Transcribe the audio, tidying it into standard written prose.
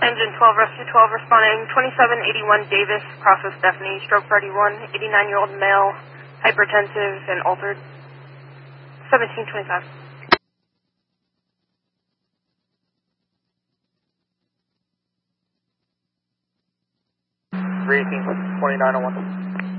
Engine 12, Rescue 12, responding 2781 Davis, process Stephanie, stroke party 1, 89-year-old male, hypertensive and altered. 1725. Three 2901.